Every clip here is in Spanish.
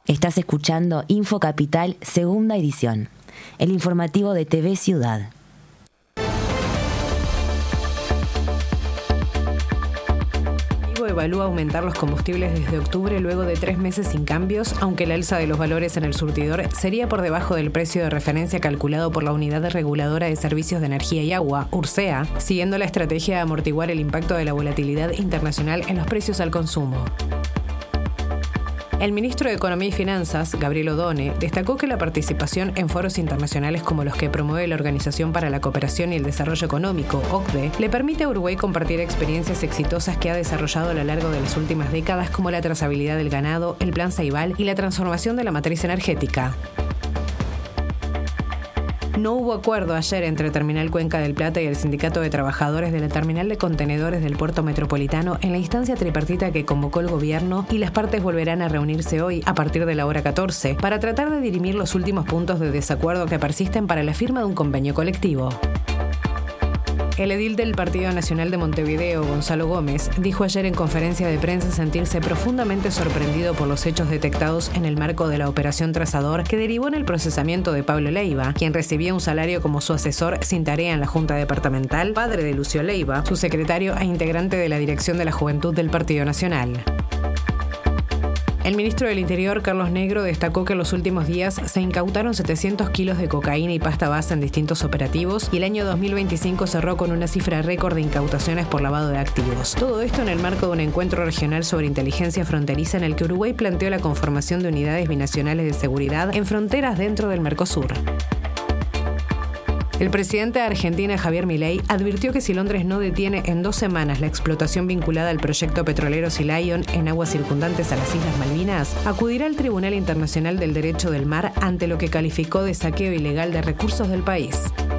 Estás escuchando Info Capital, segunda edición, el informativo de TV Ciudad. Evalúa aumentar los combustibles desde octubre luego de 3 meses sin cambios, aunque el alza de los valores en el surtidor sería por debajo del precio de referencia calculado por la Unidad Reguladora de Servicios de Energía y Agua, URSEA, siguiendo la estrategia de amortiguar el impacto de la volatilidad internacional en los precios al consumo. El ministro de Economía y Finanzas, Gabriel Odone, destacó que la participación en foros internacionales como los que promueve la Organización para la Cooperación y el Desarrollo Económico, OCDE, le permite a Uruguay compartir experiencias exitosas que ha desarrollado a lo largo de las últimas décadas, como la trazabilidad del ganado, el Plan Ceibal y la transformación de la matriz energética. No hubo acuerdo ayer entre Terminal Cuenca del Plata y el Sindicato de Trabajadores de la Terminal de Contenedores del Puerto Metropolitano en la instancia tripartita que convocó el gobierno, y las partes volverán a reunirse hoy a partir de la hora 14 para tratar de dirimir los últimos puntos de desacuerdo que persisten para la firma de un convenio colectivo. El edil del Partido Nacional de Montevideo, Gonzalo Gómez, dijo ayer en conferencia de prensa sentirse profundamente sorprendido por los hechos detectados en el marco de la Operación Trazador que derivó en el procesamiento de Pablo Leiva, quien recibía un salario como su asesor sin tarea en la Junta Departamental, padre de Lucio Leiva, su secretario e integrante de la Dirección de la Juventud del Partido Nacional. El ministro del Interior, Carlos Negro, destacó que en los últimos días se incautaron 700 kilos de cocaína y pasta base en distintos operativos y el año 2025 cerró con una cifra récord de incautaciones por lavado de activos. Todo esto en el marco de un encuentro regional sobre inteligencia fronteriza en el que Uruguay planteó la conformación de unidades binacionales de seguridad en fronteras dentro del Mercosur. El presidente de Argentina, Javier Milei, advirtió que si Londres no detiene en 2 semanas la explotación vinculada al proyecto petrolero Sea Lion en aguas circundantes a las Islas Malvinas, acudirá al Tribunal Internacional del Derecho del Mar ante lo que calificó de saqueo ilegal de recursos del país.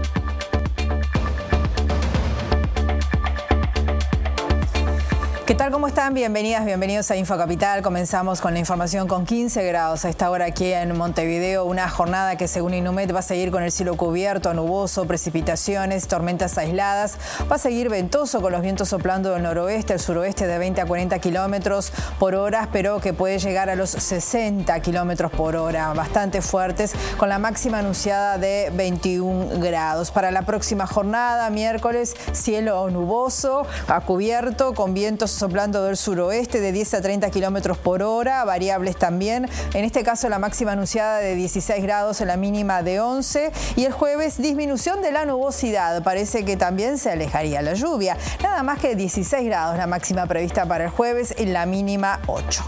¿Qué tal? ¿Cómo están? Bienvenidas, bienvenidos a Info Capital. Comenzamos con la información con 15 grados a esta hora aquí en Montevideo. Una jornada que según Inumet va a seguir con el cielo cubierto, nuboso, precipitaciones, tormentas aisladas. Va a seguir ventoso con los vientos soplando del noroeste, el suroeste de 20 a 40 kilómetros por hora, pero que puede llegar a los 60 kilómetros por hora, bastante fuertes, con la máxima anunciada de 21 grados. Para la próxima jornada, miércoles, cielo nuboso, a cubierto, con vientos soplando del suroeste de 10 a 30 kilómetros por hora, variables también. En este caso la máxima anunciada de 16 grados, la mínima de 11. Y el jueves disminución de la nubosidad. Parece que también se alejaría la lluvia. Nada más que 16 grados la máxima prevista para el jueves y la mínima 8.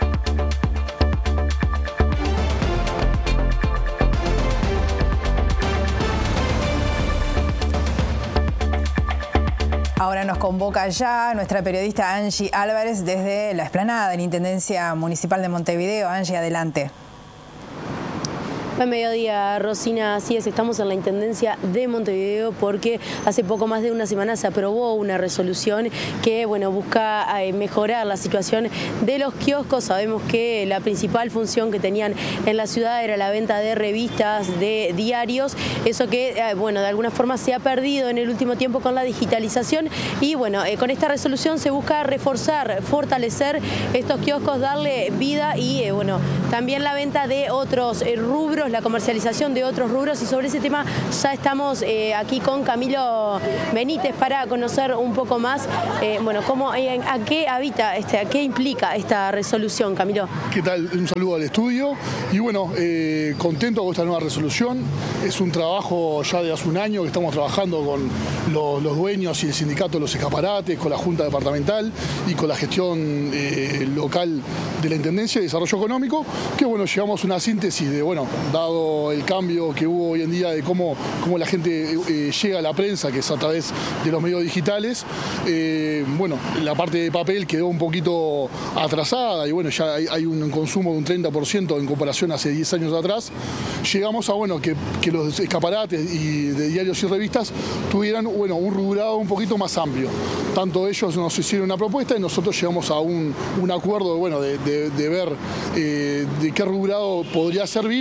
Ahora nos convoca ya nuestra periodista Angie Álvarez desde la explanada de la Intendencia Municipal de Montevideo. Angie, adelante. Buen mediodía, Rosina. Así es, estamos en la Intendencia de Montevideo porque hace poco más de una semana se aprobó una resolución que busca mejorar la situación de los kioscos. Sabemos que la principal función que tenían en la ciudad era la venta de revistas, de diarios, eso que de alguna forma se ha perdido en el último tiempo con la digitalización y con esta resolución se busca reforzar, fortalecer estos kioscos, darle vida y también la venta de otros rubros, la comercialización de otros rubros, y sobre ese tema ya estamos aquí con Camilo Benítez para conocer un poco más a qué habita, a qué implica esta resolución, Camilo. ¿Qué tal? Un saludo al estudio y contento con esta nueva resolución. Es un trabajo ya de hace un año que estamos trabajando con los dueños y el sindicato de los escaparates, con la Junta Departamental y con la gestión local de la Intendencia de Desarrollo Económico, que llegamos a una síntesis de, dado el cambio que hubo hoy en día de cómo la gente llega a la prensa, que es a través de los medios digitales, la parte de papel quedó un poquito atrasada y ya hay un consumo de un 30% en comparación a hace 10 años atrás. Llegamos a que los escaparates y de diarios y revistas tuvieran un rubrado un poquito más amplio. Tanto ellos nos hicieron una propuesta y nosotros llegamos a un acuerdo de ver de qué rubrado podría servir y poder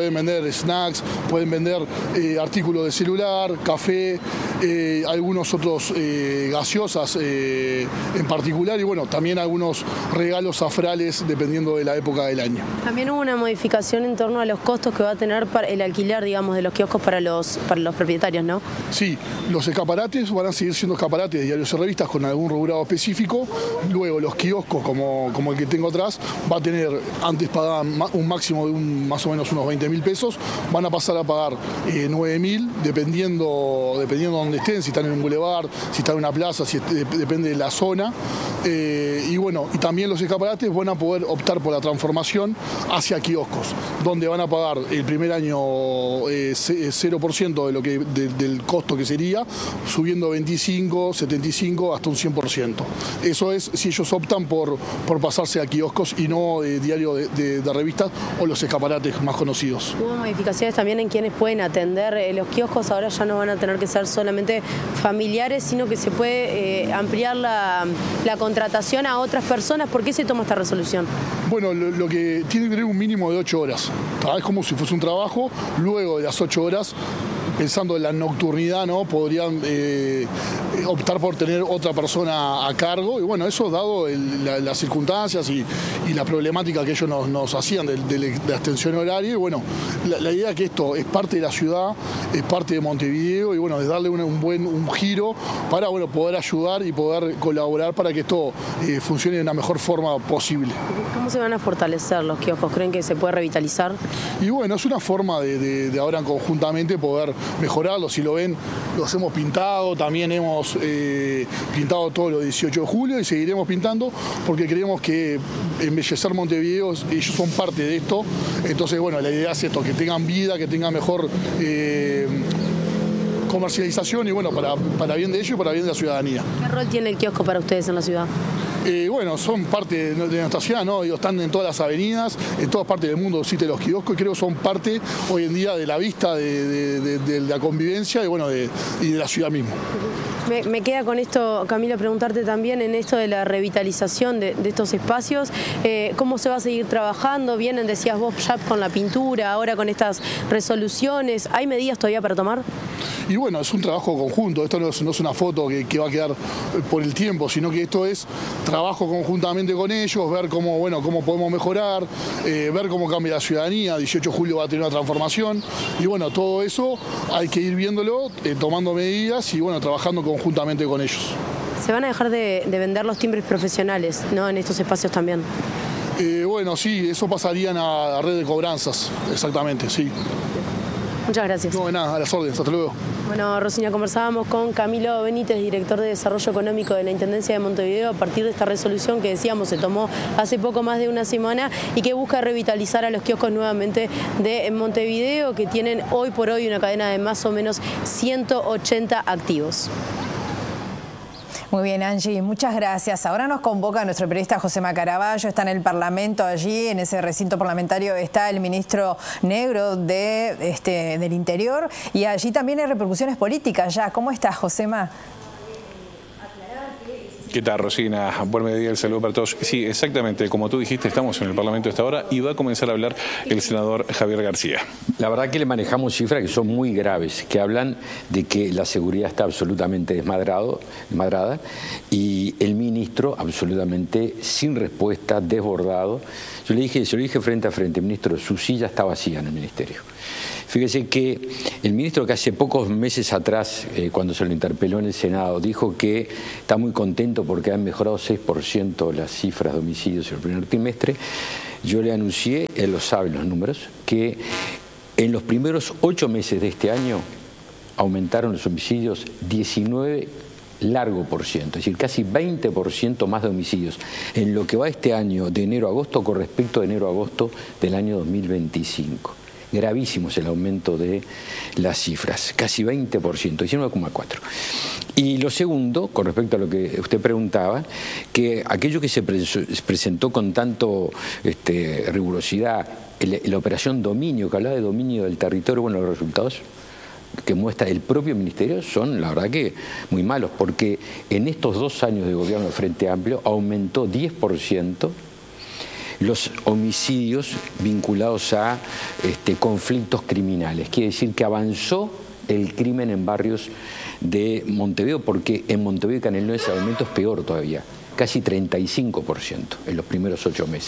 pueden vender snacks, pueden vender artículos de celular, café, algunos otros gaseosas en particular, y bueno, también algunos regalos afrales dependiendo de la época del año. También hubo una modificación en torno a los costos que va a tener para el alquiler, digamos, de los kioscos para los propietarios, ¿no? Sí, los escaparates van a seguir siendo escaparates de diarios y revistas con algún rubro específico. Luego los kioscos como el que tengo atrás va a tener, antes pagaban un máximo de más o menos unos 20.000 pesos, van a pasar a pagar 9.000 dependiendo de dónde estén, si están en un bulevar, si están en una plaza, depende de la zona. Y bueno, y también los escaparates van a poder optar por la transformación hacia kioscos, donde van a pagar el primer año 0% del costo que sería, subiendo 25, 75 hasta un 100%. Eso es si ellos optan por pasarse a kioscos y no diario de revistas o los escaparates más conocidos. Hubo modificaciones también en quienes pueden atender los kioscos, ahora ya no van a tener que ser solamente familiares, sino que se puede ampliar la contratación a otras personas. ¿Por qué se toma esta resolución? Bueno, lo que tiene que tener un mínimo de 8 horas. Es como si fuese un trabajo, luego de las 8 horas, pensando en la nocturnidad, ¿no? Podrían optar por tener otra persona a cargo, y bueno, eso dado las circunstancias y la problemática que ellos nos hacían de la extensión horaria, y bueno, la idea es que esto es parte de la ciudad, es parte de Montevideo, y bueno, es darle un giro para, bueno, poder ayudar y poder colaborar para que esto funcione de la mejor forma posible. ¿Cómo se van a fortalecer los kioscos? ¿Creen que se puede revitalizar? Y bueno, es una forma de ahora conjuntamente poder mejorarlo. Si lo ven, los hemos pintado, también hemos pintado todos los 18 de julio y seguiremos pintando porque creemos que embellecer Montevideo, ellos son parte de esto. Entonces, bueno, la idea es esto, que tengan vida, que tengan mejor comercialización y bueno, para bien de ellos y para bien de la ciudadanía. ¿Qué rol tiene el kiosco para ustedes en la ciudad? Bueno, son parte de nuestra ciudad, ¿no? Ellos están en todas las avenidas, en todas partes del mundo existen los kioscos y creo que son parte hoy en día de la vista de la convivencia y bueno, y de la ciudad misma. Me queda con esto, Camilo, preguntarte también en esto de la revitalización de estos espacios, ¿cómo se va a seguir trabajando? Vienen, decías vos, ya con la pintura, ahora con estas resoluciones, ¿hay medidas todavía para tomar? Y bueno, es un trabajo conjunto, esto no es una foto que va a quedar por el tiempo, sino que esto es trabajo conjuntamente con ellos, ver cómo podemos mejorar, ver cómo cambia la ciudadanía. 18 de julio va a tener una transformación y bueno, todo eso hay que ir viéndolo, tomando medidas y bueno, trabajando conjuntamente con ellos. ¿Se van a dejar de vender los timbres profesionales, ¿no? En estos espacios también? Bueno, sí, eso pasarían a red de cobranzas, exactamente, sí. Muchas gracias. No, de nada, a las órdenes, hasta luego. Bueno, Rosina, conversábamos con Camilo Benítez, director de Desarrollo Económico de la Intendencia de Montevideo, a partir de esta resolución que decíamos se tomó hace poco más de una semana y que busca revitalizar a los kioscos nuevamente de Montevideo, que tienen hoy por hoy una cadena de más o menos 180 activos. Muy bien, Angie, muchas gracias. Ahora nos convoca nuestro periodista Josema Caraballo, está en el Parlamento allí, en ese recinto parlamentario está el ministro Negro del Interior y allí también hay repercusiones políticas ya. ¿Cómo estás, Josema? ¿Qué tal, Rosina? Buen mediodía, el saludo para todos. Sí, exactamente, como tú dijiste, estamos en el Parlamento a esta hora y va a comenzar a hablar el senador Javier García. La verdad que le manejamos cifras que son muy graves, que hablan de que la seguridad está absolutamente desmadrada y el ministro absolutamente sin respuesta, desbordado. Se lo dije frente a frente, ministro, su silla está vacía en el ministerio. Fíjese que el ministro que hace pocos meses atrás, cuando se lo interpeló en el Senado, dijo que está muy contento porque han mejorado 6% las cifras de homicidios en el primer trimestre. Yo le anuncié, él lo sabe los números, que en los primeros 8 meses de este año aumentaron los homicidios 19%, es decir, casi 20% más de homicidios en lo que va este año de enero a agosto con respecto a enero a agosto del año 2025. Gravísimo es el aumento de las cifras, casi 20%, 19,4%. Y lo segundo, con respecto a lo que usted preguntaba, que aquello que se presentó con tanto rigurosidad, la operación Dominio, que hablaba de dominio del territorio, bueno, los resultados que muestra el propio ministerio son, la verdad, que muy malos, porque en estos 2 años de gobierno del Frente Amplio aumentó 10% los homicidios vinculados a conflictos criminales. Quiere decir que avanzó el crimen en barrios de Montevideo, porque en Montevideo y Canelones ese aumento es peor todavía, casi 35% en los primeros 8 meses.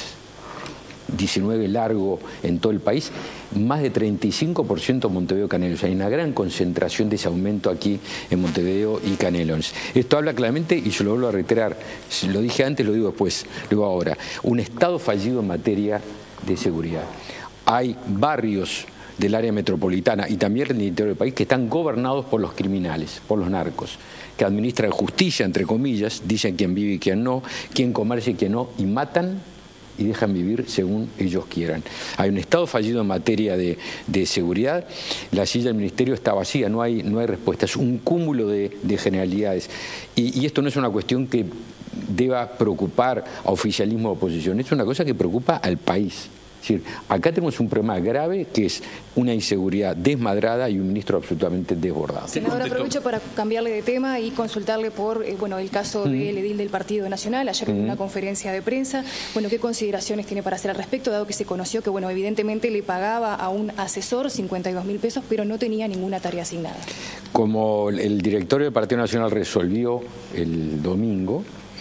19 largo en todo el país, más de 35% en Montevideo y Canelones. Hay una gran concentración de ese aumento aquí en Montevideo y Canelones. Esto habla claramente, y yo lo vuelvo a reiterar, lo dije antes, lo digo después, lo digo ahora, un Estado fallido en materia de seguridad. Hay barrios del área metropolitana y también del interior del país que están gobernados por los criminales, por los narcos, que administran justicia, entre comillas, dicen quién vive y quién no, quién comercia y quién no, y matan y dejan vivir según ellos quieran. Hay un Estado fallido en materia de seguridad, la silla del Ministerio está vacía, no hay respuesta, es un cúmulo de generalidades. Y esto no es una cuestión que deba preocupar a oficialismo o oposición, es una cosa que preocupa al país. Es decir, acá tenemos un problema grave que es una inseguridad desmadrada y un ministro absolutamente desbordado. Senador, aprovecho para cambiarle de tema y consultarle por el caso del edil del Partido Nacional, ayer en una conferencia de prensa. ¿Qué consideraciones tiene para hacer al respecto, dado que se conoció que evidentemente le pagaba a un asesor 52.000 pesos, pero no tenía ninguna tarea asignada? Como el directorio del Partido Nacional resolvió el domingo,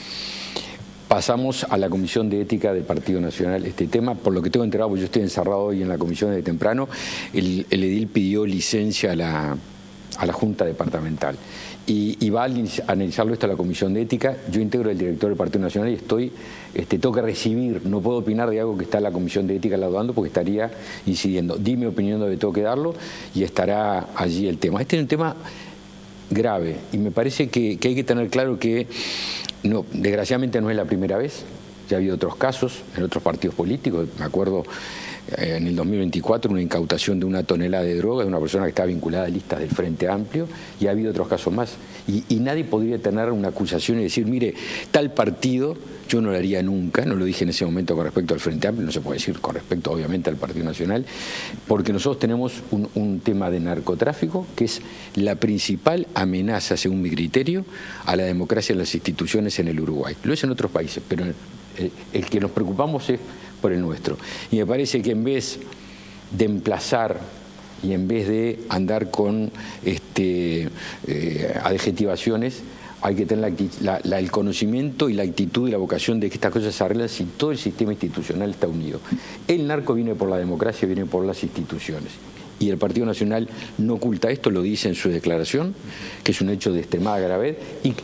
pasamos a la Comisión de Ética del Partido Nacional este tema. Por lo que tengo enterado, porque yo estoy encerrado hoy en la comisión de temprano, el edil pidió licencia a la Junta Departamental y va a analizarlo esto a la Comisión de Ética. Yo integro el director del Partido Nacional y tengo que recibir, no puedo opinar de algo que está en la Comisión de Ética laudando porque estaría incidiendo. Di mi opinión donde tengo que darlo y estará allí el tema. Este es un tema grave y me parece que hay que tener claro que desgraciadamente no es la primera vez, ya ha habido otros casos en otros partidos políticos. Me acuerdo en el 2024 una incautación de 1 tonelada de droga de una persona que estaba vinculada a listas del Frente Amplio, y ha habido otros casos más. Y nadie podría tener una acusación y decir, mire, tal partido, yo no lo haría nunca, no lo dije en ese momento con respecto al Frente Amplio, no se puede decir con respecto obviamente al Partido Nacional, porque nosotros tenemos un tema de narcotráfico que es la principal amenaza, según mi criterio, a la democracia y las instituciones en el Uruguay. Lo es en otros países, pero el que nos preocupamos es por el nuestro. Y me parece que en vez de emplazar y en vez de andar con adjetivaciones, hay que tener el conocimiento y la actitud y la vocación de que estas cosas se arreglan si todo el sistema institucional está unido. El narco viene por la democracia, viene por las instituciones. Y el Partido Nacional no oculta esto, lo dice en su declaración, que es un hecho de extremada gravedad,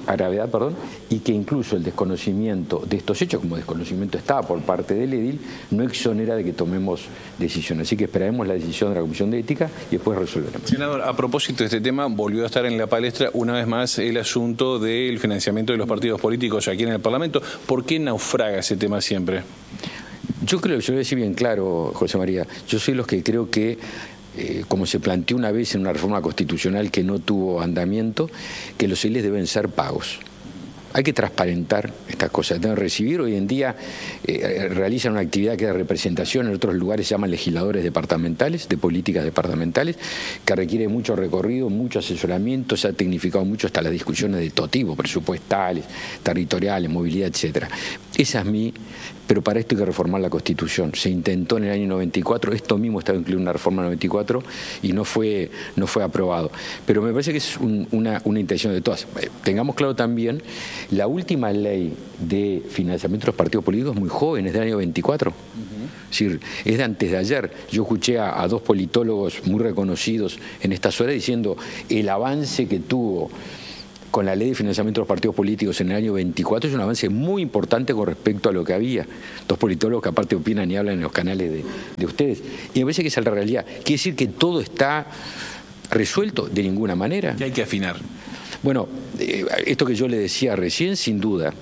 y que incluso el desconocimiento de estos hechos, como desconocimiento estaba por parte del edil, no exonera de que tomemos decisiones. Así que esperaremos la decisión de la Comisión de Ética y después resolveremos. Senador, a propósito de este tema, volvió a estar en la palestra una vez más el asunto del financiamiento de los partidos políticos aquí en el Parlamento. ¿Por qué naufraga ese tema siempre? Yo creo, yo lo voy a decir bien claro, José María, yo soy los que creo que como se planteó una vez en una reforma constitucional que no tuvo andamiento, que los ediles deben ser pagos. Hay que transparentar estas cosas, deben recibir. Hoy en día realizan una actividad que es de representación, en otros lugares se llaman legisladores departamentales, de políticas departamentales, que requiere mucho recorrido, mucho asesoramiento, se ha tecnificado mucho hasta las discusiones de todo tipo, presupuestales, territoriales, movilidad, etcétera. Esa es pero para esto hay que reformar la Constitución. Se intentó en el año 94, esto mismo estaba incluido en una reforma en 94 y no fue aprobado. Pero me parece que es una intención de todas. Tengamos claro también, la última ley de financiamiento de los partidos políticos es muy joven, es del año 24. Es decir, es de antes de ayer. Yo escuché a dos politólogos muy reconocidos en estas horas diciendo el avance que tuvo con la ley de financiamiento de los partidos políticos en el año 24 es un avance muy importante con respecto a lo que había. Dos politólogos que aparte opinan y hablan en los canales de ustedes. Y me parece que esa es la realidad. ¿Quiere decir que todo está resuelto? De ninguna manera. ¿Qué hay que afinar? Bueno, esto que yo le decía recién, sin duda,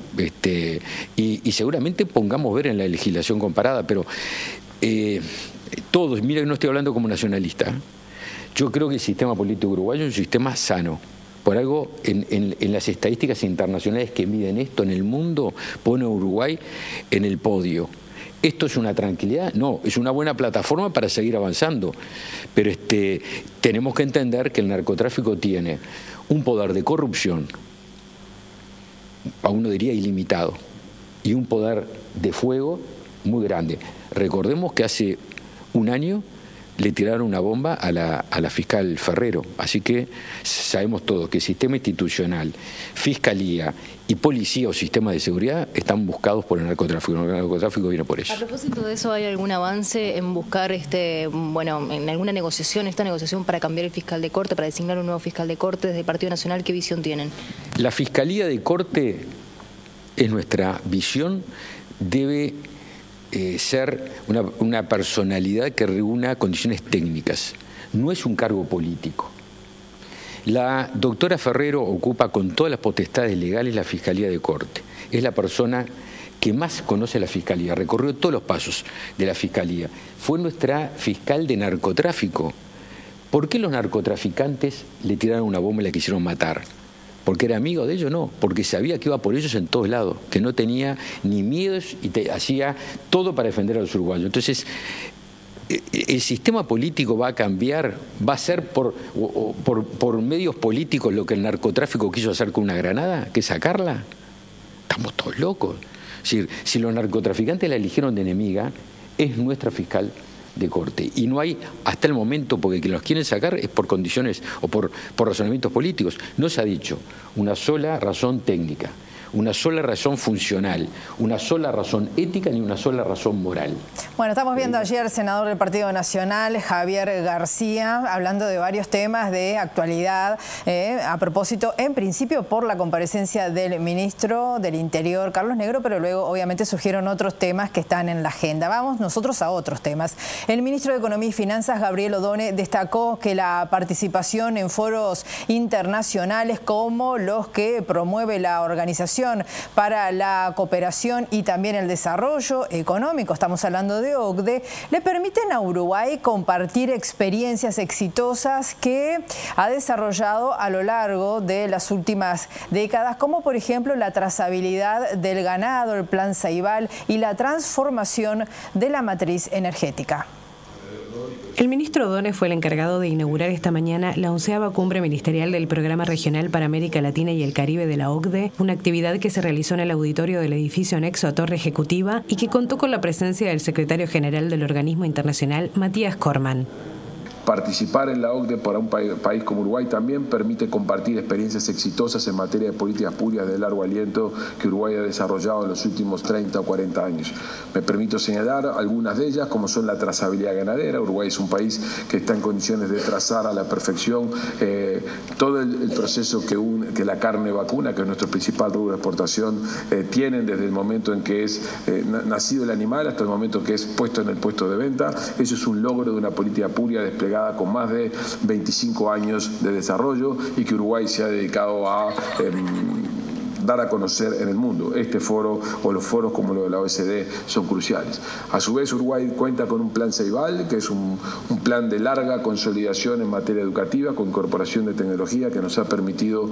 y seguramente pongamos ver en la legislación comparada, pero todos, mira que no estoy hablando como nacionalista, yo creo que el sistema político uruguayo es un sistema sano. Por algo, en las estadísticas internacionales que miden esto en el mundo, pone a Uruguay en el podio. ¿Esto es una tranquilidad? No, es una buena plataforma para seguir avanzando. Pero tenemos que entender que el narcotráfico tiene un poder de corrupción, a uno diría ilimitado, y un poder de fuego muy grande. Recordemos que hace un año le tiraron una bomba a la fiscal Ferrero, así que sabemos todos que el sistema institucional, fiscalía y policía o sistema de seguridad están buscados por el narcotráfico. El narcotráfico viene por eso. A propósito de eso, ¿hay algún avance en buscar en alguna negociación, esta negociación para cambiar el fiscal de corte, para designar un nuevo fiscal de corte desde el Partido Nacional? ¿Qué visión tienen? La Fiscalía de Corte, es nuestra visión, debe ser una personalidad que reúna condiciones técnicas. No es un cargo político. La doctora Ferrero ocupa con todas las potestades legales la Fiscalía de Corte. Es la persona que más conoce la Fiscalía, recorrió todos los pasos de la Fiscalía. Fue nuestra fiscal de narcotráfico. ¿Por qué los narcotraficantes le tiraron una bomba y la quisieron matar? ¿Porque era amigo de ellos? No, porque sabía que iba por ellos en todos lados, que no tenía ni miedos y hacía todo para defender a los uruguayos. Entonces, el sistema político va a cambiar, va a ser por medios políticos lo que el narcotráfico quiso hacer con una granada, que es sacarla. Estamos todos locos. Es decir, si los narcotraficantes la eligieron de enemiga, es nuestra fiscal de corte. Y no hay, hasta el momento, porque que los quieren sacar es por condiciones o por razonamientos políticos. No se ha dicho una sola razón técnica, una sola razón funcional, una sola razón ética ni una sola razón moral. Bueno, estamos viendo ayer al senador del Partido Nacional, Javier García, hablando de varios temas de actualidad, a propósito, en principio, por la comparecencia del ministro del Interior, Carlos Negro, pero luego obviamente surgieron otros temas que están en la agenda. Vamos nosotros a otros temas. El ministro de Economía y Finanzas, Gabriel Odone, destacó que la participación en foros internacionales como los que promueve la Organización para la Cooperación y también el Desarrollo Económico, estamos hablando de OCDE, le permiten a Uruguay compartir experiencias exitosas que ha desarrollado a lo largo de las últimas décadas, como por ejemplo la trazabilidad del ganado, el Plan Ceibal y la transformación de la matriz energética. El ministro Odone fue el encargado de inaugurar esta mañana la 11ª cumbre ministerial del Programa Regional para América Latina y el Caribe de la OCDE, una actividad que se realizó en el auditorio del edificio anexo a Torre Ejecutiva y que contó con la presencia del secretario general del organismo internacional, Matías Corman. Participar en la OCDE para un país como Uruguay también permite compartir experiencias exitosas en materia de políticas públicas de largo aliento que Uruguay ha desarrollado en los últimos 30 o 40 años. Me permito señalar algunas de ellas, como son la trazabilidad ganadera. Uruguay es un país que está en condiciones de trazar a la perfección todo el proceso que la carne vacuna, que es nuestro principal rubro de exportación, tienen desde el momento en que es nacido el animal hasta el momento que es puesto en el puesto de venta. Eso es un logro de una política pública desplegada con más de 25 años de desarrollo y que Uruguay se ha dedicado a dar a conocer en el mundo. Este foro o los foros como lo de la OECD son cruciales. A su vez, Uruguay cuenta con un plan Ceibal, que es un plan de larga consolidación en materia educativa, con incorporación de tecnología que nos ha permitido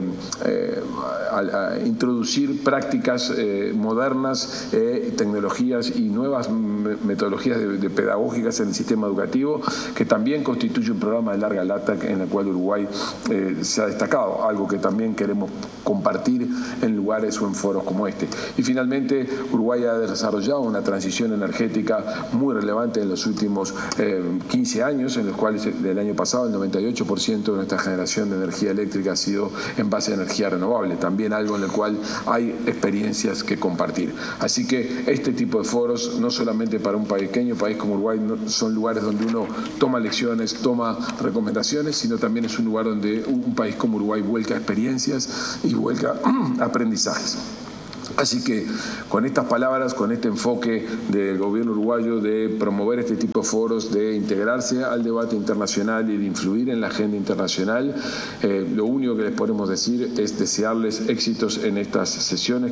introducir prácticas modernas, tecnologías y nuevas metodologías de pedagógicas en el sistema educativo, que también constituye un programa de larga data en el cual Uruguay se ha destacado, algo que también queremos compartir en lugares o en foros como este. Y finalmente, Uruguay ha desarrollado una transición energética muy relevante en los últimos 15 años, en los cuales del año pasado el 98% de nuestra generación de energía eléctrica ha sido en base a energía renovable, también algo en el cual hay experiencias que compartir. Así que este tipo de foros, no solamente para un pequeño país como Uruguay, no son lugares donde uno toma lecciones, toma recomendaciones, sino también es un lugar donde un país como Uruguay vuelca experiencias y vuelca aprendizajes. Así que con estas palabras, con este enfoque del gobierno uruguayo de promover este tipo de foros, de integrarse al debate internacional y de influir en la agenda internacional, lo único que les podemos decir es desearles éxitos en estas sesiones.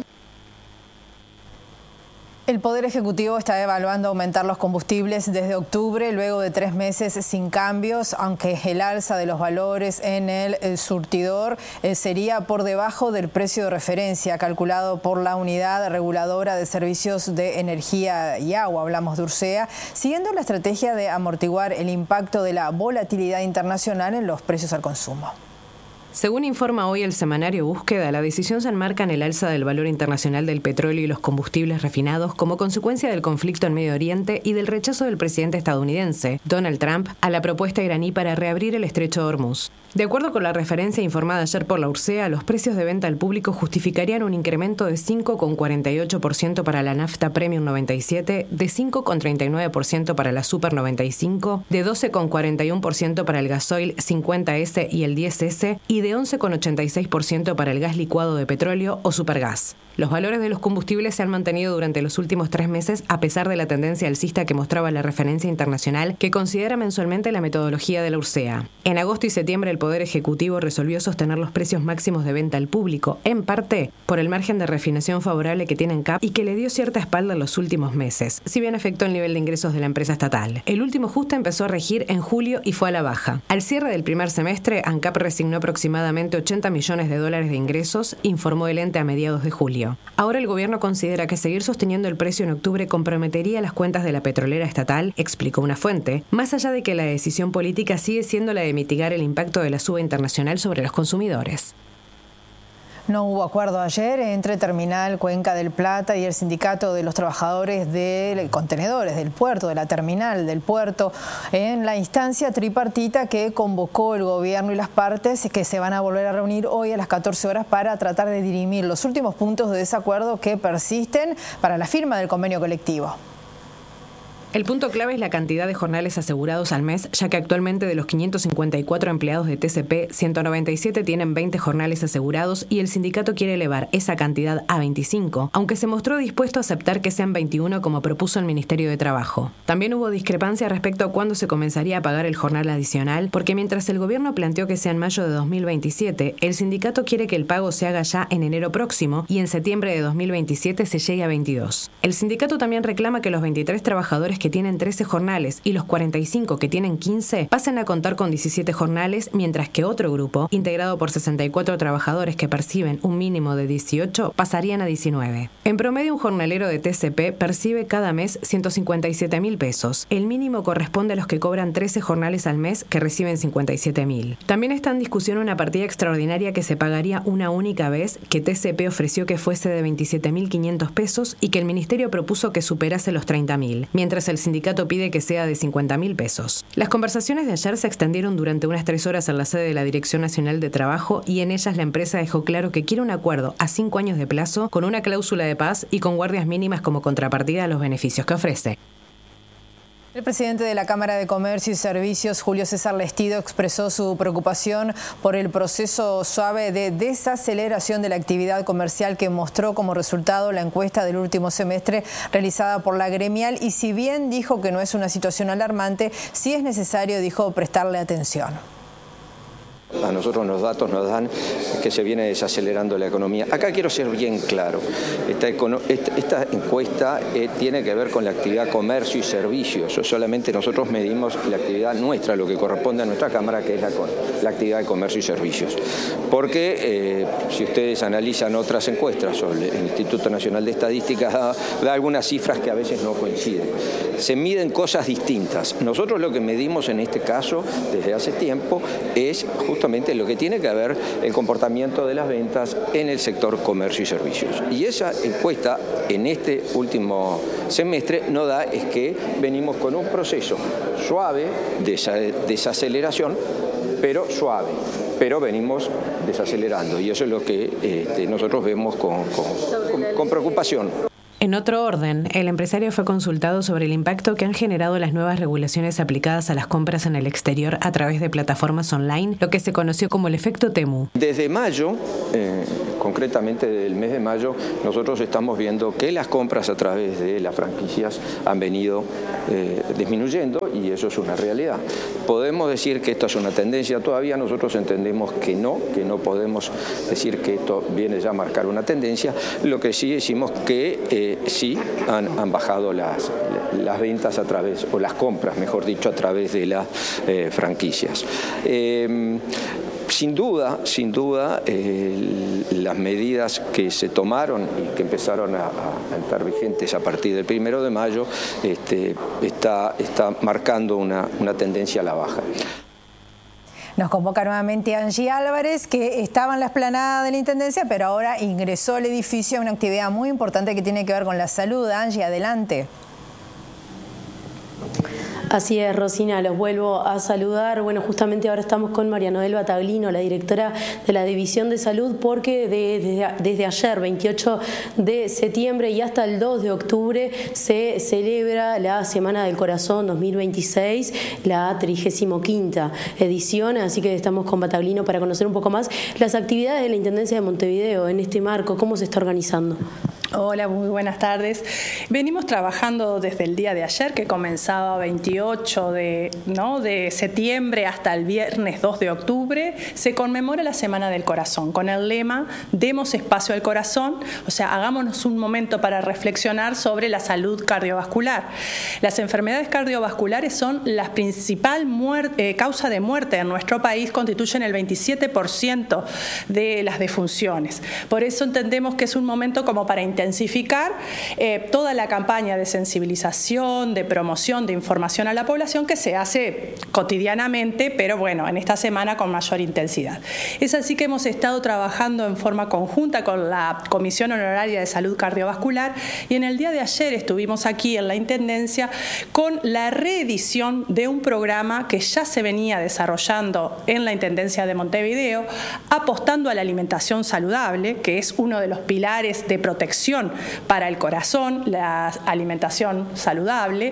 El Poder Ejecutivo está evaluando aumentar los combustibles desde octubre, luego de 3 meses sin cambios, aunque el alza de los valores en el surtidor sería por debajo del precio de referencia calculado por la Unidad Reguladora de Servicios de Energía y Agua, hablamos de URSEA, siguiendo la estrategia de amortiguar el impacto de la volatilidad internacional en los precios al consumo. Según informa hoy el semanario Búsqueda, la decisión se enmarca en el alza del valor internacional del petróleo y los combustibles refinados como consecuencia del conflicto en Medio Oriente y del rechazo del presidente estadounidense, Donald Trump, a la propuesta iraní para reabrir el estrecho de Hormuz. De acuerdo con la referencia informada ayer por la URSEA, los precios de venta al público justificarían un incremento de 5,48% para la nafta Premium 97, de 5,39% para la Super 95, de 12,41% para el gasoil 50S y el 10S y de 11,86% para el gas licuado de petróleo o supergas. Los valores de los combustibles se han mantenido durante los últimos 3 meses a pesar de la tendencia alcista que mostraba la referencia internacional que considera mensualmente la metodología de la URSEA. En agosto y septiembre el Poder Ejecutivo resolvió sostener los precios máximos de venta al público, en parte por el margen de refinación favorable que tiene ANCAP y que le dio cierta espalda en los últimos meses, si bien afectó el nivel de ingresos de la empresa estatal. El último ajuste empezó a regir en julio y fue a la baja. Al cierre del primer semestre, ANCAP resignó aproximadamente $80 millones de ingresos, informó el ente a mediados de julio. Ahora el gobierno considera que seguir sosteniendo el precio en octubre comprometería las cuentas de la petrolera estatal, explicó una fuente, más allá de que la decisión política sigue siendo la de mitigar el impacto de la suba internacional sobre los consumidores. No hubo acuerdo ayer entre Terminal Cuenca del Plata y el Sindicato de los Trabajadores de Contenedores del puerto, de la terminal del puerto, en la instancia tripartita que convocó el gobierno y las partes, que se van a volver a reunir hoy a las 14 horas para tratar de dirimir los últimos puntos de desacuerdo que persisten para la firma del convenio colectivo. El punto clave es la cantidad de jornales asegurados al mes, ya que actualmente de los 554 empleados de TCP, 197 tienen 20 jornales asegurados y el sindicato quiere elevar esa cantidad a 25, aunque se mostró dispuesto a aceptar que sean 21 como propuso el Ministerio de Trabajo. También hubo discrepancia respecto a cuándo se comenzaría a pagar el jornal adicional, porque mientras el gobierno planteó que sea en mayo de 2027, el sindicato quiere que el pago se haga ya en enero próximo y en septiembre de 2027 se llegue a 22. El sindicato también reclama que los 23 trabajadores que tienen 13 jornales y los 45 que tienen 15 pasen a contar con 17 jornales, mientras que otro grupo, integrado por 64 trabajadores que perciben un mínimo de 18, pasarían a 19. En promedio, un jornalero de TCP percibe cada mes 157.000 pesos. El mínimo corresponde a los que cobran 13 jornales al mes, que reciben 57.000. También está en discusión una partida extraordinaria que se pagaría una única vez, que TCP ofreció que fuese de 27.500 pesos y que el ministerio propuso que superase los 30.000, mientras el sindicato pide que sea de 50.000 pesos. Las conversaciones de ayer se extendieron durante unas 3 horas en la sede de la Dirección Nacional de Trabajo y en ellas la empresa dejó claro que quiere un acuerdo a 5 años de plazo con una cláusula de paz y con guardias mínimas como contrapartida a los beneficios que ofrece. El presidente de la Cámara de Comercio y Servicios, Julio César Lestido, expresó su preocupación por el proceso suave de desaceleración de la actividad comercial que mostró como resultado la encuesta del último semestre realizada por la gremial y si bien dijo que no es una situación alarmante, sí es necesario, dijo, prestarle atención. A nosotros los datos nos dan que se viene desacelerando la economía. Acá quiero ser bien claro, esta encuesta tiene que ver con la actividad comercio y servicios. Solamente nosotros medimos la actividad nuestra, lo que corresponde a nuestra Cámara, que es la actividad de comercio y servicios. Porque si ustedes analizan otras encuestas, o el Instituto Nacional de Estadísticas da algunas cifras que a veces no coinciden. Se miden cosas distintas. Nosotros lo que medimos en este caso, desde hace tiempo, es justamente lo que tiene que ver el comportamiento de las ventas en el sector comercio y servicios. Y esa encuesta en este último semestre no da es que venimos con un proceso suave de desaceleración, pero suave, pero venimos desacelerando y eso es lo que nosotros vemos con preocupación. En otro orden, el empresario fue consultado sobre el impacto que han generado las nuevas regulaciones aplicadas a las compras en el exterior a través de plataformas online, lo que se conoció como el efecto Temu. Desde mayo, concretamente del mes de mayo, nosotros estamos viendo que las compras a través de las franquicias han venido disminuyendo y eso es una realidad. Podemos decir que esto es una tendencia todavía, nosotros entendemos que no podemos decir que esto viene ya a marcar una tendencia, lo que sí decimos que sí han bajado las ventas a través, o las compras, mejor dicho, a través de las franquicias. Sin duda, las medidas que se tomaron y que empezaron a estar vigentes a partir del 1 de mayo está marcando una tendencia a la baja. Nos convoca nuevamente Angie Álvarez, que estaba en la explanada de la Intendencia, pero ahora ingresó al edificio a una actividad muy importante que tiene que ver con la salud. Angie, adelante. Así es, Rosina, los vuelvo a saludar. Bueno, justamente ahora estamos con María Noel Bataglino, la directora de la División de Salud, porque desde ayer, 28 de septiembre y hasta el 2 de octubre, se celebra la Semana del Corazón 2026, la 35ª edición, así que estamos con Bataglino para conocer un poco más las actividades de la Intendencia de Montevideo en este marco. ¿Cómo se está organizando? Hola, muy buenas tardes. Venimos trabajando desde el día de ayer, que comenzaba 28 de septiembre hasta el viernes 2 de octubre. Se conmemora la Semana del Corazón con el lema "Demos espacio al corazón", o sea, hagámonos un momento para reflexionar sobre la salud cardiovascular. Las enfermedades cardiovasculares son la principal causa de muerte en nuestro país, constituyen el 27% de las defunciones. Por eso entendemos que es un momento como para intensificar toda la campaña de sensibilización, de promoción, de información a la población que se hace cotidianamente, pero bueno, en esta semana con mayor intensidad. Es así que hemos estado trabajando en forma conjunta con la Comisión Honoraria de Salud Cardiovascular y en el día de ayer estuvimos aquí en la Intendencia con la reedición de un programa que ya se venía desarrollando en la Intendencia de Montevideo, apostando a la alimentación saludable, que es uno de los pilares de protección para el corazón, la alimentación saludable.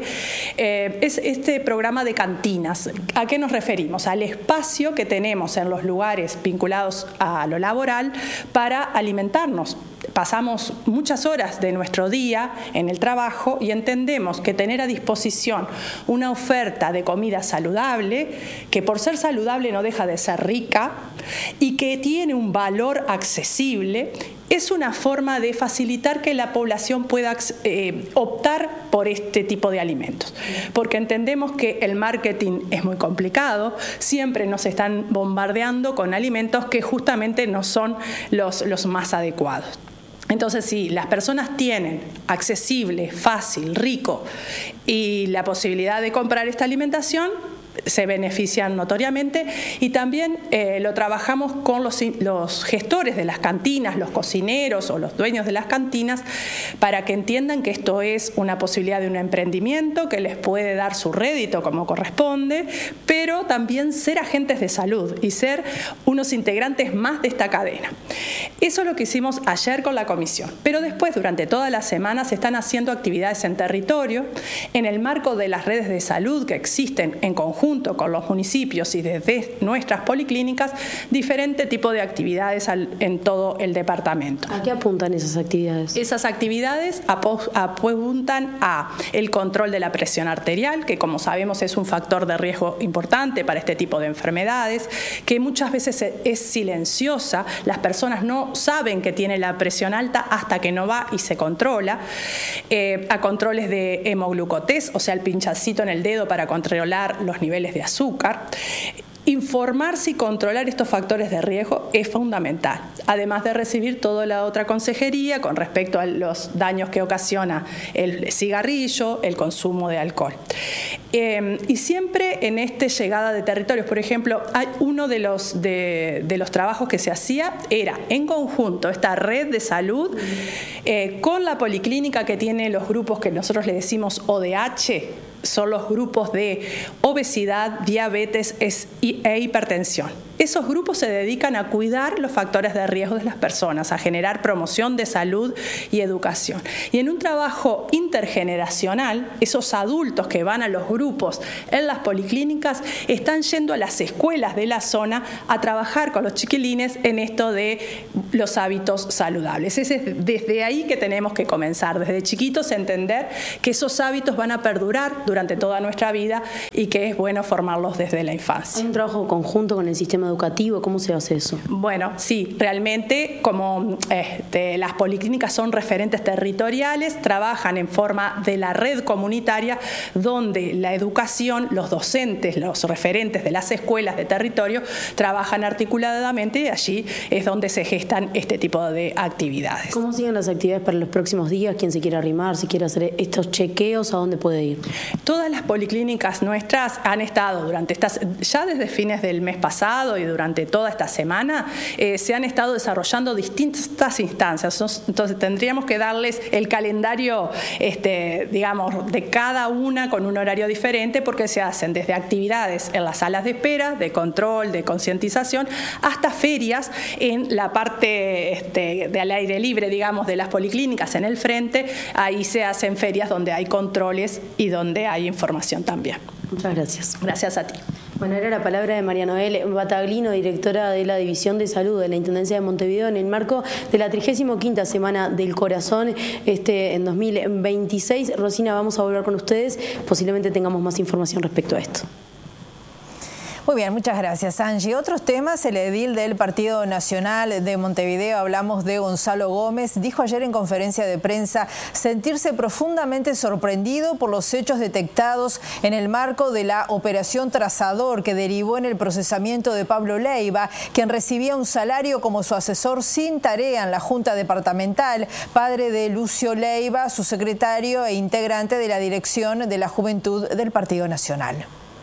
Es este programa de cantinas. ¿A qué nos referimos? Al espacio que tenemos en los lugares vinculados a lo laboral para alimentarnos. Pasamos muchas horas de nuestro día en el trabajo y entendemos que tener a disposición una oferta de comida saludable, que por ser saludable no deja de ser rica y que tiene un valor accesible, es una forma de facilitar que la población pueda optar por este tipo de alimentos. Porque entendemos que el marketing es muy complicado, siempre nos están bombardeando con alimentos que justamente no son los más adecuados. Entonces, si las personas tienen accesible, fácil, rico y la posibilidad de comprar esta alimentación, se benefician notoriamente y también lo trabajamos con los gestores de las cantinas, los cocineros o los dueños de las cantinas para que entiendan que esto es una posibilidad de un emprendimiento que les puede dar su rédito como corresponde, pero también ser agentes de salud y ser unos integrantes más de esta cadena. Eso es lo que hicimos ayer con la comisión, pero después durante toda la semana se están haciendo actividades en territorio en el marco de las redes de salud que existen en conjunto con los municipios y desde nuestras policlínicas, diferente tipo de actividades en todo el departamento. ¿A qué apuntan esas actividades? Esas actividades apuntan a el control de la presión arterial, que como sabemos es un factor de riesgo importante para este tipo de enfermedades, que muchas veces es silenciosa, las personas no saben que tiene la presión alta hasta que no va y se controla, a controles de hemoglucotés, o sea, el pinchacito en el dedo para controlar los niveles de azúcar. Informarse y controlar estos factores de riesgo es fundamental, además de recibir toda la otra consejería con respecto a los daños que ocasiona el cigarrillo, el consumo de alcohol. Y siempre en esta llegada de territorios, por ejemplo, hay uno de los trabajos que se hacía era en conjunto esta red de salud con la policlínica que tiene los grupos que nosotros le decimos ODH, son los grupos de obesidad, diabetes e hipertensión. Esos grupos se dedican a cuidar los factores de riesgo de las personas, a generar promoción de salud y educación. Y en un trabajo intergeneracional, esos adultos que van a los grupos en las policlínicas están yendo a las escuelas de la zona a trabajar con los chiquilines en esto de los hábitos saludables. Es desde ahí que tenemos que comenzar, desde chiquitos entender que esos hábitos van a perdurar durante toda nuestra vida y que es bueno formarlos desde la infancia. ¿Hay un trabajo conjunto con el sistema educativo? ¿Cómo se hace eso? Bueno, sí, realmente como las policlínicas son referentes territoriales, trabajan en forma de la red comunitaria donde la educación, los docentes, los referentes de las escuelas de territorio trabajan articuladamente y allí es donde se gestan este tipo de actividades. ¿Cómo siguen las actividades para los próximos días? ¿Quién se quiere arrimar? ¿Si quiere hacer estos chequeos? ¿A dónde puede ir? Todas las policlínicas nuestras han estado ya desde fines del mes pasado y durante toda esta semana, se han estado desarrollando distintas instancias. Entonces tendríamos que darles el calendario, digamos, de cada una con un horario diferente, porque se hacen desde actividades en las salas de espera, de control, de concientización, hasta ferias en la parte del aire libre, digamos, de las policlínicas en el frente. Ahí se hacen ferias donde hay controles y donde hay información también. Muchas gracias. Gracias a ti. Bueno, era la palabra de María Noel Battaglino, directora de la División de Salud de la Intendencia de Montevideo, en el marco de la 35ª Semana del Corazón en 2026. Rosina, vamos a volver con ustedes. Posiblemente tengamos más información respecto a esto. Muy bien, muchas gracias, Angie. Otros temas, el edil del Partido Nacional de Montevideo, hablamos de Gonzalo Gómez, dijo ayer en conferencia de prensa sentirse profundamente sorprendido por los hechos detectados en el marco de la operación Trazador que derivó en el procesamiento de Pablo Leiva, quien recibía un salario como su asesor sin tarea en la Junta Departamental, padre de Lucio Leiva, su secretario e integrante de la dirección de la Juventud del Partido Nacional.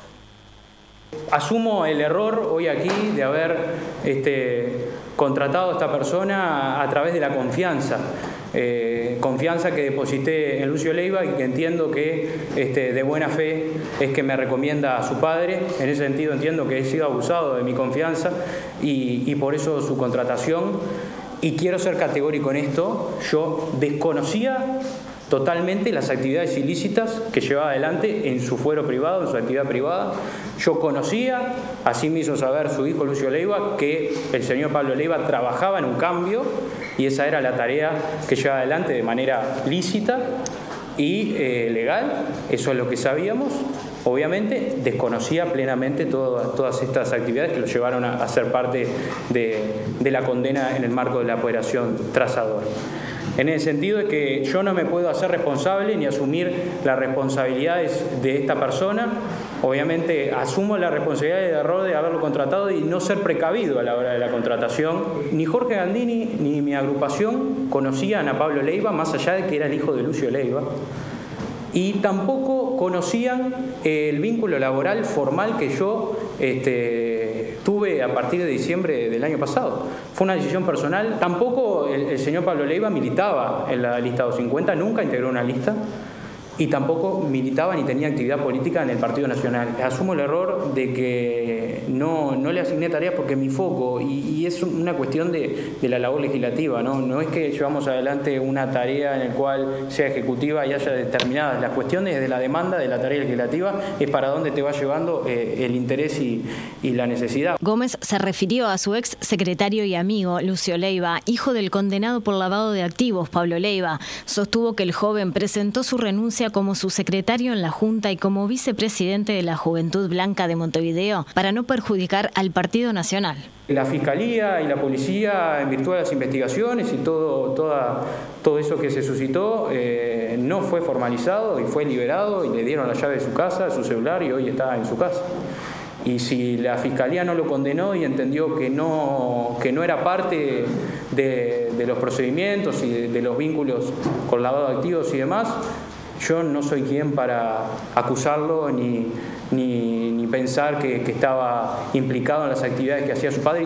Asumo el error hoy aquí de haber contratado a esta persona a través de la confianza. Confianza que deposité en Lucio Leiva y que entiendo que de buena fe es que me recomienda a su padre. En ese sentido entiendo que he sido abusado de mi confianza y por eso su contratación. Y quiero ser categórico en esto, yo desconocía totalmente las actividades ilícitas que llevaba adelante en su fuero privado, en su actividad privada. Yo conocía, así me hizo saber su hijo Lucio Leiva, que el señor Pablo Leiva trabajaba en un cambio y esa era la tarea que llevaba adelante de manera lícita y legal. Eso es lo que sabíamos. Obviamente desconocía plenamente todas estas actividades que lo llevaron a ser parte de la condena en el marco de la operación Trazador. En el sentido de que yo no me puedo hacer responsable ni asumir las responsabilidades de esta persona. Obviamente asumo la responsabilidad del error de haberlo contratado y no ser precavido a la hora de la contratación. Ni Jorge Gandini ni mi agrupación conocían a Pablo Leiva, más allá de que era el hijo de Lucio Leiva. Y tampoco conocían el vínculo laboral formal que yo tuve a partir de diciembre del año pasado. Fue una decisión personal. Tampoco el señor Pablo Leiva militaba en la lista 250, nunca integró una lista. Y tampoco militaba ni tenía actividad política en el Partido Nacional. Asumo el error de que no le asigné tareas porque mi foco, y es una cuestión de la labor legislativa, no es que llevamos adelante una tarea en la cual sea ejecutiva y haya determinadas. Las cuestiones de la demanda de la tarea legislativa es para dónde te va llevando el interés y la necesidad. Gómez se refirió a su ex secretario y amigo Lucio Leiva, hijo del condenado por lavado de activos Pablo Leiva. Sostuvo que el joven presentó su renuncia como su secretario en la Junta y como vicepresidente de la Juventud Blanca de Montevideo para no perjudicar al Partido Nacional. La Fiscalía y la Policía, en virtud de las investigaciones y todo eso que se suscitó, no fue formalizado y fue liberado y le dieron la llave de su casa, de su celular, y hoy está en su casa. Y si la Fiscalía no lo condenó y entendió que no era parte de los procedimientos y de los vínculos con lavado de activos y demás, yo no soy quien para acusarlo ni pensar que estaba implicado en las actividades que hacía su padre.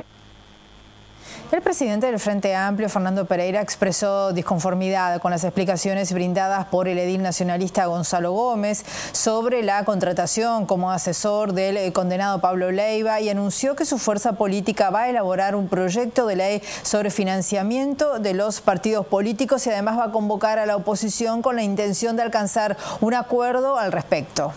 El presidente del Frente Amplio, Fernando Pereira, expresó disconformidad con las explicaciones brindadas por el edil nacionalista Gonzalo Gómez sobre la contratación como asesor del condenado Pablo Leiva y anunció que su fuerza política va a elaborar un proyecto de ley sobre financiamiento de los partidos políticos y además va a convocar a la oposición con la intención de alcanzar un acuerdo al respecto.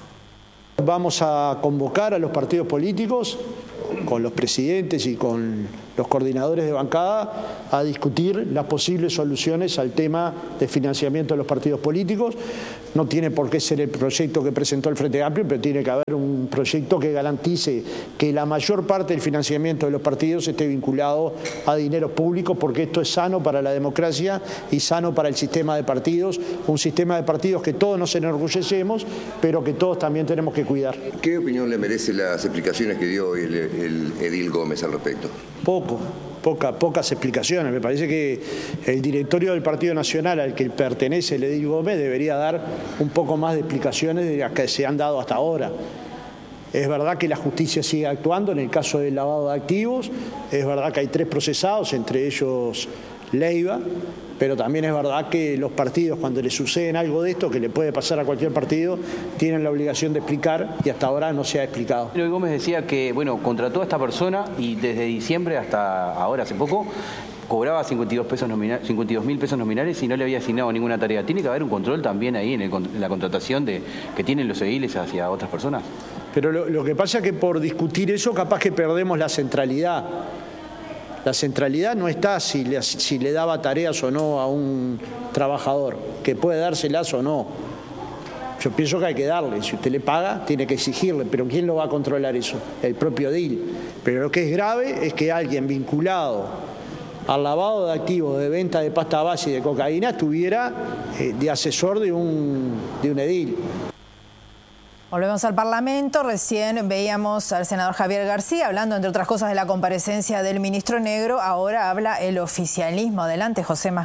Vamos a convocar a los partidos políticos con los presidentes y con los coordinadores de bancada a discutir las posibles soluciones al tema de financiamiento de los partidos políticos. No tiene por qué ser el proyecto que presentó el Frente Amplio, pero tiene que haber un proyecto que garantice que la mayor parte del financiamiento de los partidos esté vinculado a dineros públicos, porque esto es sano para la democracia y sano para el sistema de partidos, un sistema de partidos que todos nos enorgullecemos, pero que todos también tenemos que cuidar. ¿Qué opinión le merecen las explicaciones que dio hoy el edil Gómez al respecto? Poco. pocas explicaciones. Me parece que el directorio del Partido Nacional al que pertenece el edil Gómez debería dar un poco más de explicaciones de las que se han dado hasta ahora. Es verdad que la justicia sigue actuando en el caso del lavado de activos, es verdad que hay 3 procesados, entre ellos Leiva, pero también es verdad que los partidos, cuando les suceden algo de esto, que le puede pasar a cualquier partido, tienen la obligación de explicar y hasta ahora no se ha explicado. Luis Gómez decía que, bueno, contrató a esta persona y desde diciembre hasta ahora, hace poco, cobraba 52.000 pesos nominales y no le había asignado ninguna tarea. ¿Tiene que haber un control también ahí en la contratación que tienen los ediles hacia otras personas? Pero lo que pasa es que por discutir eso capaz que perdemos la centralidad. La centralidad no está si le daba tareas o no a un trabajador, que puede dárselas o no. Yo pienso que hay que darle. Si usted le paga, tiene que exigirle. Pero ¿quién lo va a controlar eso? El propio edil. Pero lo que es grave es que alguien vinculado al lavado de activos, de venta de pasta base y de cocaína, estuviera de asesor de un edil. Volvemos al Parlamento. Recién veíamos al senador Javier García hablando, entre otras cosas, de la comparecencia del ministro Negro. Ahora habla el oficialismo. Adelante, Josema.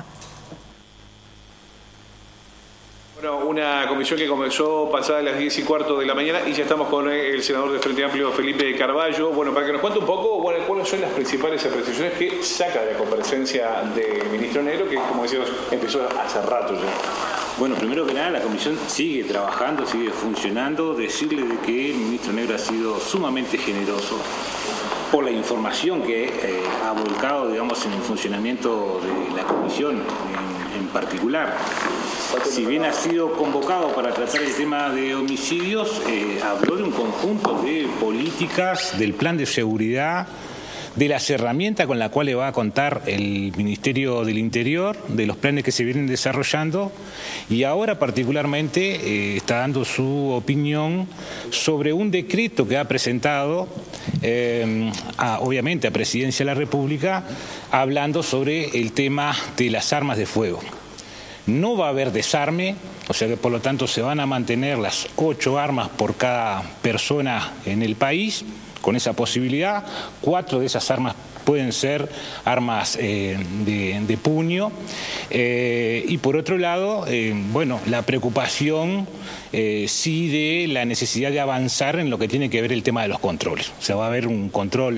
Bueno, una comisión que comenzó pasadas las 10:15 de la mañana y ya estamos con el senador de Frente Amplio, Felipe Carballo. Bueno, para que nos cuente un poco, bueno, cuáles son las principales apreciaciones que saca de la comparecencia del ministro Negro, que, como decíamos, empezó hace rato ya. Bueno, primero que nada, la comisión sigue trabajando, sigue funcionando. Decirle de que el ministro Negro ha sido sumamente generoso por la información que ha volcado, digamos, en el funcionamiento de la comisión en particular. Si bien ha sido convocado para tratar el tema de homicidios, habló de un conjunto de políticas, del plan de seguridad, de las herramientas con las cuales va a contar el Ministerio del Interior, de los planes que se vienen desarrollando, y ahora particularmente está dando su opinión sobre un decreto que ha presentado obviamente a Presidencia de la República, hablando sobre el tema de las armas de fuego. No va a haber desarme, o sea que por lo tanto se van a mantener las 8 armas por cada persona en el país, con esa posibilidad. 4 de esas armas pueden ser armas de puño. Y por otro lado, bueno, la preocupación sí de la necesidad de avanzar en lo que tiene que ver el tema de los controles. O sea, va a haber un control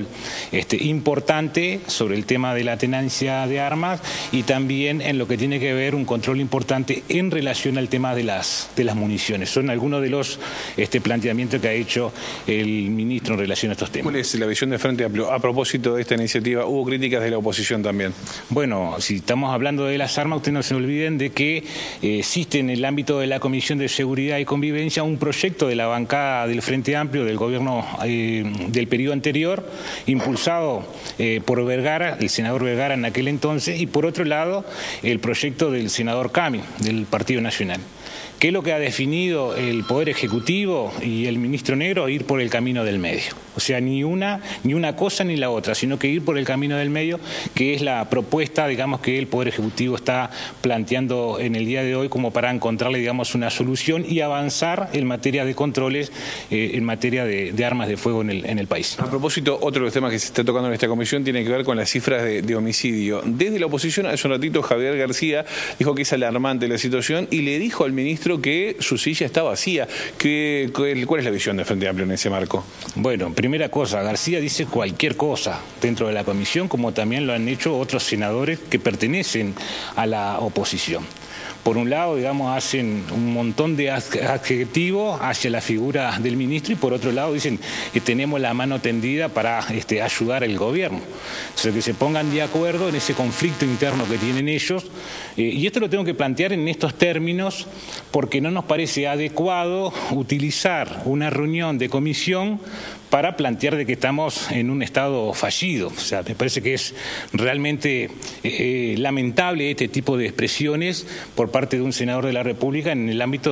importante sobre el tema de la tenencia de armas y también en lo que tiene que ver un control importante en relación al tema de las municiones. Son algunos de los planteamientos que ha hecho el ministro en relación a estos temas. ¿Cuál es la visión de Frente Amplio a propósito de esta iniciativa? Hubo críticas de la oposición también. Bueno, si estamos hablando de las armas, ustedes no se olviden de que existe en el ámbito de la Comisión de Seguridad y Convivencia un proyecto de la bancada del Frente Amplio del gobierno del periodo anterior, impulsado por Vergara, el senador Vergara en aquel entonces, y por otro lado el proyecto del senador Cami, del Partido Nacional. ¿Qué es lo que ha definido el Poder Ejecutivo y el ministro Negro? Ir por el camino del medio. O sea, ni una cosa ni la otra, sino que ir por el camino del medio, que es la propuesta, digamos, que el Poder Ejecutivo está planteando en el día de hoy como para encontrarle, digamos, una solución y avanzar en materia de controles, en materia de armas de fuego en el país. A propósito, otro de los temas que se está tocando en esta comisión tiene que ver con las cifras de homicidio. Desde la oposición, hace un ratito, Javier García dijo que es alarmante la situación y le dijo al ministro que su silla está vacía. ¿Cuál es la visión de Frente Amplio en ese marco? Bueno, primera cosa, García dice cualquier cosa dentro de la comisión, como también lo han hecho otros senadores que pertenecen a la oposición. Por un lado, digamos, hacen un montón de adjetivos hacia la figura del ministro y por otro lado dicen que tenemos la mano tendida para ayudar al gobierno. O sea, que se pongan de acuerdo en ese conflicto interno que tienen ellos. Y esto lo tengo que plantear en estos términos porque no nos parece adecuado utilizar una reunión de comisión para plantear de que estamos en un estado fallido. O sea, me parece que es realmente lamentable este tipo de expresiones por parte de un senador de la República en el ámbito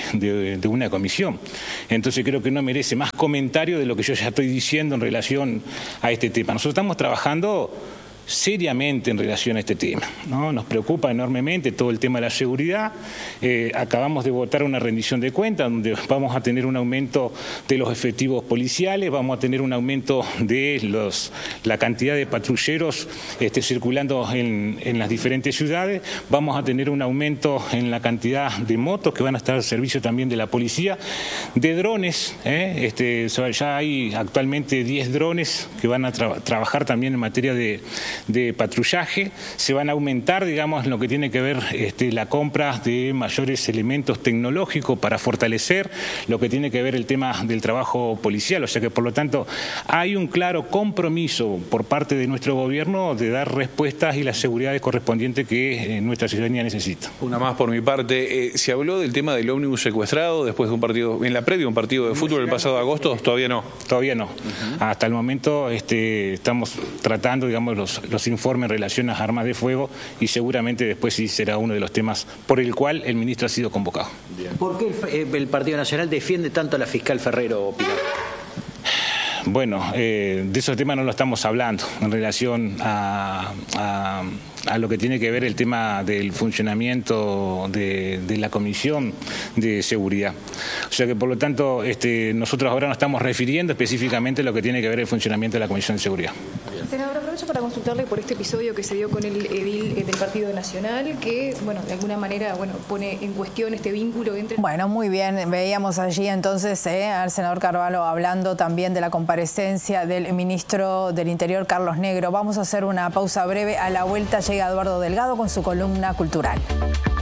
de una comisión. Entonces creo que no merece más comentario de lo que yo ya estoy diciendo en relación a este tema. Nosotros estamos trabajando seriamente en relación a este tema, ¿no? Nos preocupa enormemente todo el tema de la seguridad. Acabamos de votar una rendición de cuentas donde vamos a tener un aumento de los efectivos policiales, vamos a tener un aumento de la cantidad de patrulleros circulando en las diferentes ciudades, vamos a tener un aumento en la cantidad de motos que van a estar al servicio también de la policía, de drones, ya hay actualmente 10 drones que van a trabajar también en materia de patrullaje. Se van a aumentar, digamos, lo que tiene que ver la compra de mayores elementos tecnológicos para fortalecer lo que tiene que ver el tema del trabajo policial. O sea que, por lo tanto, hay un claro compromiso por parte de nuestro gobierno de dar respuestas y las seguridades correspondientes que nuestra ciudadanía necesita. Una más por mi parte. Se habló del tema del ómnibus secuestrado después de un partido, en la previa de un partido de fútbol el pasado agosto. ¿Todavía no? Todavía no. Hasta el momento estamos tratando, digamos, los informes en relación a armas de fuego y seguramente después sí será uno de los temas por el cual el ministro ha sido convocado. ¿Por qué el Partido Nacional defiende tanto a la fiscal Ferrero, Pilar? Bueno, de esos temas no lo estamos hablando en relación a lo que tiene que ver el tema del funcionamiento de la Comisión de Seguridad. O sea que, por lo tanto, nosotros ahora nos estamos refiriendo específicamente a lo que tiene que ver el funcionamiento de la Comisión de Seguridad. Senador, aprovecho para consultarle por este episodio que se dio con el edil del Partido Nacional, que, bueno, de alguna manera, pone en cuestión este vínculo entre... Bueno, muy bien. Veíamos allí entonces al senador Carvalho hablando también de la comparecencia del ministro del Interior, Carlos Negro. Vamos a hacer una pausa breve. A la vuelta llega Eduardo Delgado con su columna cultural.